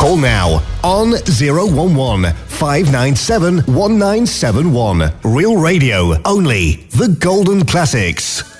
Call now on 011 597 1971. Real Radio, only the golden classics.